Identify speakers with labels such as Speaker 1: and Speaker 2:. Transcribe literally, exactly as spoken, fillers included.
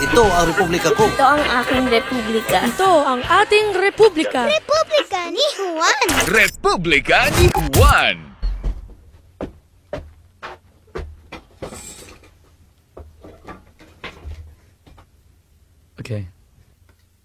Speaker 1: Ito ang republika ko.
Speaker 2: Ito ang aking republika.
Speaker 3: Ito ang ating republika.
Speaker 4: Republika ni Juan.
Speaker 5: Republika ni Juan.
Speaker 6: Okay.